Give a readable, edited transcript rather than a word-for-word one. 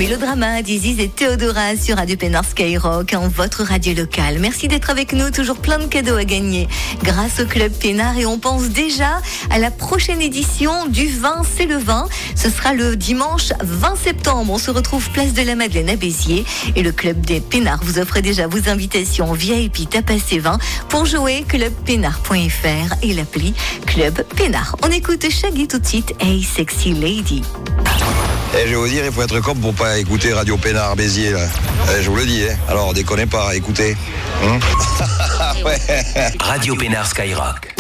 Mélodrama, Diziz et Théodora sur Radio Pénard Skyrock, en votre radio locale. Merci d'être avec nous, toujours plein de cadeaux à gagner grâce au Club Pénard, et on pense déjà à la prochaine édition du 20, c'est le 20. Ce sera le dimanche 20 septembre. On se retrouve place de la Madeleine à Béziers et le Club des Pénards vous offre déjà vos invitations VIP tapas et vin pour jouer. clubpénard.fr et l'appli Club Pénard. On écoute Shaggy tout de suite, Hey Sexy Lady. Je vais vous dire, il faut être comme pour pas écouter Radio Pénard Béziers là. Je vous le dis, alors déconnez pas, écoutez. Ouais. Radio Pénard Skyrock.